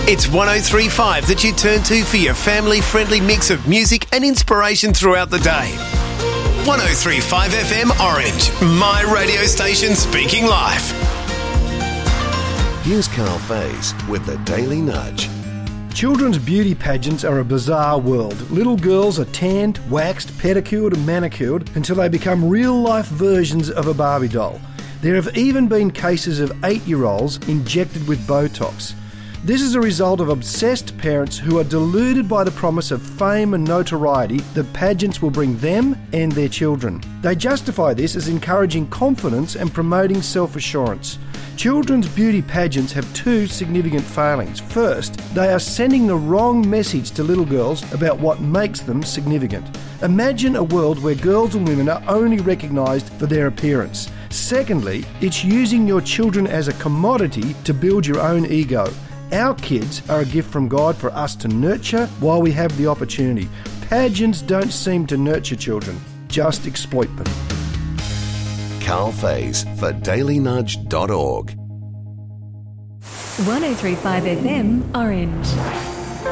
It's 103.5 that you turn to for your family-friendly mix of music and inspiration throughout the day. 103.5 FM Orange, my radio station speaking life. Here's Carl Faze with the Daily Nudge. Children's beauty pageants are a bizarre world. Little girls are tanned, waxed, pedicured and manicured until they become real-life versions of a Barbie doll. There have even been cases of 8-year-olds injected with Botox. This is a result of obsessed parents who are deluded by the promise of fame and notoriety that pageants will bring them and their children. They justify this as encouraging confidence and promoting self-assurance. Children's beauty pageants have two significant failings. First, they are sending the wrong message to little girls about what makes them significant. Imagine a world where girls and women are only recognised for their appearance. Secondly, it's using your children as a commodity to build your own ego. Our kids are a gift from God for us to nurture while we have the opportunity. Pageants don't seem to nurture children, just exploit them. Carl Faze for dailynudge.org. 103.5 FM Orange.